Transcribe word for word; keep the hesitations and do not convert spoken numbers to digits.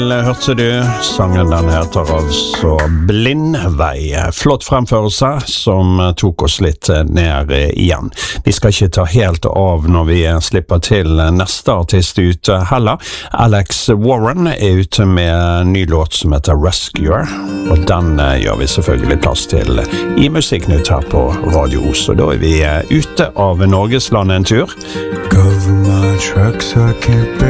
Hørte du, sangen den heter altså Blindvei. Flott fremførelse som tok oss litt ned igjen. Vi skal ikke ta helt av når vi slipper til neste artist ute heller. Alex Warren er ute med en ny låt som heter Rescuer, og den gjør vi selvfølgelig plass til i Musikknytt her på Radio Os. Og da er vi ute av Norgesland en tur. Cover my tracks, I can't bear